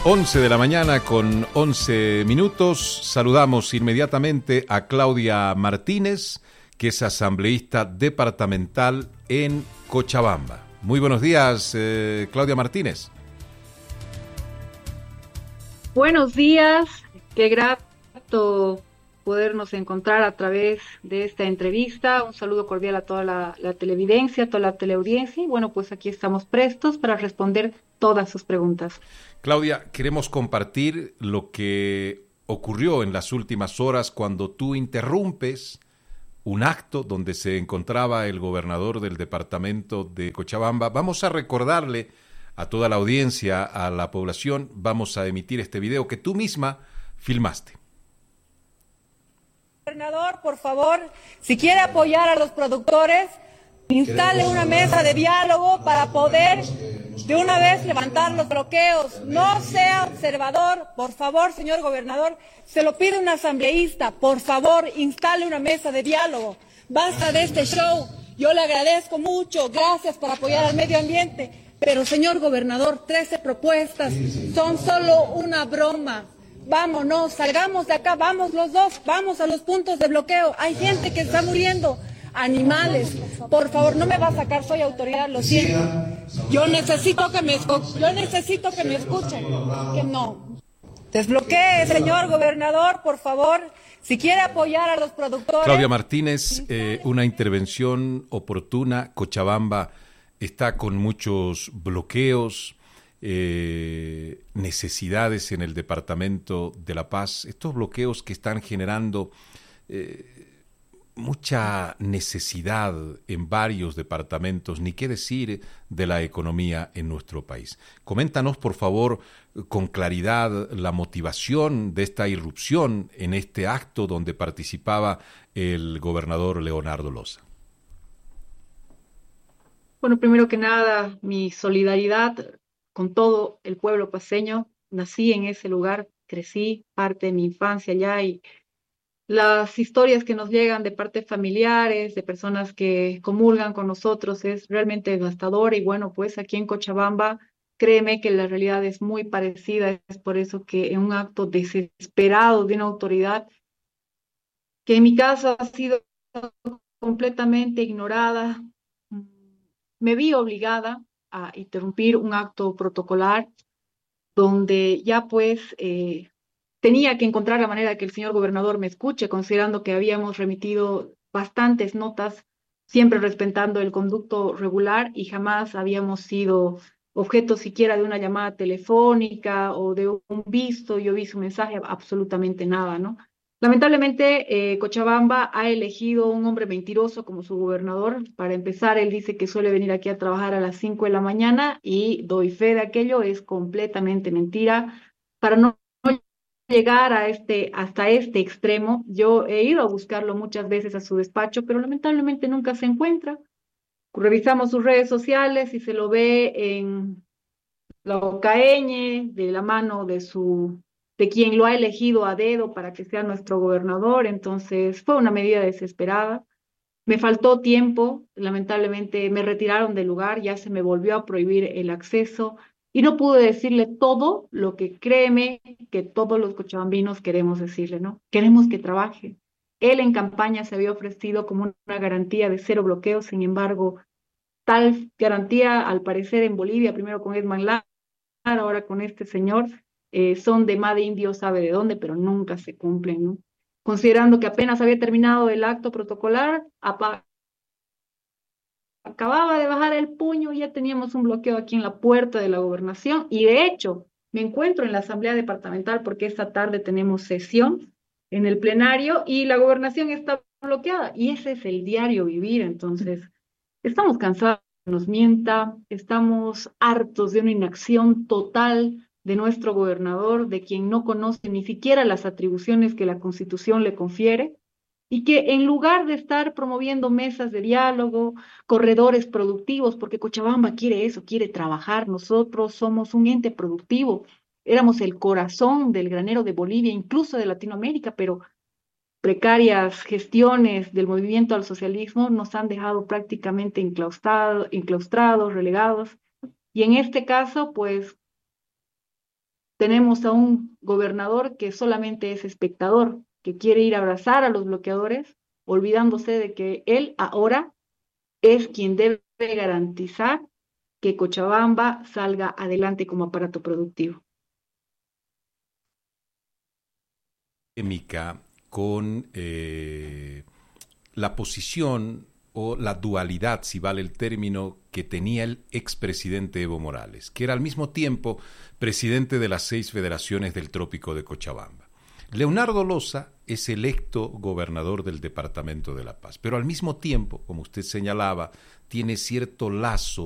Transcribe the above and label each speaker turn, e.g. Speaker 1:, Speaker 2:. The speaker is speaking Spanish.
Speaker 1: 11 de la mañana con 11 minutos. Saludamos inmediatamente a Claudia Martínez, que es asambleísta departamental en Cochabamba. Muy buenos días, Claudia Martínez.
Speaker 2: Buenos días, qué grato podernos encontrar a través de esta entrevista. Un saludo cordial a toda la televidencia, a toda la teleaudiencia. Y bueno, pues aquí estamos prestos para responder todas sus preguntas.
Speaker 1: Claudia, queremos compartir lo que ocurrió en las últimas horas cuando tú interrumpes un acto donde se encontraba el gobernador del departamento de Cochabamba. Vamos a recordarle a toda la audiencia, a la población, vamos a emitir este video que tú misma filmaste.
Speaker 3: Gobernador, por favor, si quiere apoyar a los productores, instale una mesa de diálogo para poder de una vez levantar los bloqueos. No sea observador, por favor, señor gobernador, se lo pide un asambleísta, por favor, instale una mesa de diálogo. Basta de este show, yo le agradezco mucho, gracias por apoyar al medio ambiente, pero señor gobernador, 13 propuestas son solo una broma. Vámonos, salgamos de acá, vamos los dos, vamos a los puntos de bloqueo. Hay gente que está muriendo, animales. Por favor, no me va a sacar, soy autoridad, lo siento. Yo necesito que me escuchen. Que no. Desbloquee, señor gobernador, por favor. Si quiere apoyar a los productores.
Speaker 1: Claudia Martínez, una intervención oportuna. Cochabamba está con muchos bloqueos. Necesidades en el departamento de La Paz, estos bloqueos que están generando mucha necesidad en varios departamentos, ni qué decir de la economía en nuestro país. Coméntanos, por favor, con claridad la motivación de esta irrupción en este acto donde participaba el gobernador Leonardo Loza.
Speaker 2: Bueno, primero que nada, mi solidaridad con todo el pueblo paceño. Nací en ese lugar, crecí parte de mi infancia allá y las historias que nos llegan de parte de familiares, de personas que comulgan con nosotros es realmente devastador y bueno, pues aquí en Cochabamba, créeme que la realidad es muy parecida, es por eso que en un acto desesperado de una autoridad, que en mi caso ha sido completamente ignorada, me vi obligada a interrumpir un acto protocolar donde ya pues tenía que encontrar la manera de que el señor gobernador me escuche, considerando que habíamos remitido bastantes notas, siempre respetando el conducto regular y jamás habíamos sido objeto siquiera de una llamada telefónica o de un visto, yo vi su mensaje, absolutamente nada, ¿no? Lamentablemente, Cochabamba ha elegido un hombre mentiroso como su gobernador. Para empezar, él dice que suele venir aquí a trabajar a las 5 de la mañana y doy fe de aquello, es completamente mentira. Para no llegar hasta este extremo, yo he ido a buscarlo muchas veces a su despacho, pero lamentablemente nunca se encuentra. Revisamos sus redes sociales y se lo ve en la Ocañe, de la mano de quien lo ha elegido a dedo para que sea nuestro gobernador. Entonces fue una medida desesperada. Me faltó tiempo, lamentablemente me retiraron del lugar, ya se me volvió a prohibir el acceso y no pude decirle todo lo que créeme que todos los cochabambinos queremos decirle, ¿no? Queremos que trabaje. Él en campaña se había ofrecido como una garantía de cero bloqueos, sin embargo, tal garantía, al parecer en Bolivia, primero con Edman Lara, ahora con este señor, son de más de indio sabe de dónde, pero nunca se cumplen, ¿no? Considerando que apenas había terminado el acto protocolar, acababa de bajar el puño y ya teníamos un bloqueo aquí en la puerta de la gobernación y de hecho me encuentro en la asamblea departamental porque esta tarde tenemos sesión en el plenario y la gobernación está bloqueada y ese es el diario vivir. Entonces estamos cansados de que nos mienta, estamos hartos de una inacción total de nuestro gobernador, de quien no conoce ni siquiera las atribuciones que la Constitución le confiere, y que en lugar de estar promoviendo mesas de diálogo, corredores productivos, porque Cochabamba quiere eso, quiere trabajar, nosotros somos un ente productivo, éramos el corazón del granero de Bolivia, incluso de Latinoamérica, pero precarias gestiones del movimiento al socialismo nos han dejado prácticamente enclaustrados, relegados, y en este caso, pues Tenemos a un gobernador que solamente es espectador, que quiere ir a abrazar a los bloqueadores, olvidándose de que él ahora es quien debe garantizar que Cochabamba salga adelante como aparato productivo.
Speaker 1: Polémica con la posición o la dualidad, si vale el término, que tenía el expresidente Evo Morales, que era al mismo tiempo presidente de las 6 federaciones del Trópico de Cochabamba. Leonardo Loza es electo gobernador del Departamento de La Paz, pero al mismo tiempo, como usted señalaba, tiene cierto lazo